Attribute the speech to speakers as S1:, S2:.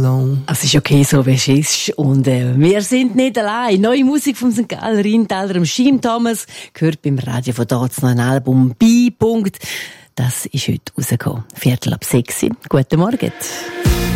S1: alone.
S2: Es ist okay, so wie es ist. Und wir sind nicht allein. Neue Musik vom St. Galler Rheintaler, dem Schiim Thomas, gehört beim Radio von dort noch ein Album «B-Punkt». Das ist heute rausgekommen. 6:15. Guten Morgen.